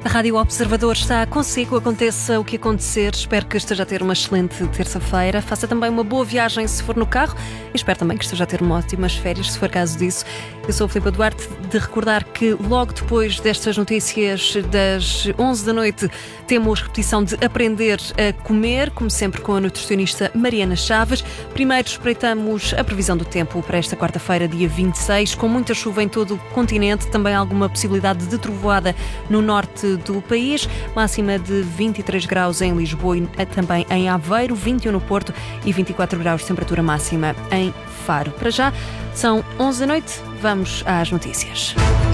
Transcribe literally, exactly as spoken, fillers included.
A Rádio Observador está consigo, aconteça o que acontecer. Espero que esteja a ter uma excelente terça-feira. Faça também uma boa viagem se for no carro e espero também que esteja a ter uma ótimas férias, se for caso disso. Eu sou a Filipa Duarte, de recordar que logo depois destas notícias das onze da noite temos repetição de Aprender a Comer, como sempre com a nutricionista Mariana Chaves. Primeiro espreitamos a previsão do tempo para esta quarta-feira, dia vinte e seis, com muita chuva em todo o continente, também alguma possibilidade de trovoada no norte do país, máxima de vinte e três graus em Lisboa e também em Aveiro, vinte e um no Porto e vinte e quatro graus de temperatura máxima em Faro. Para já, são onze da noite, vamos às notícias.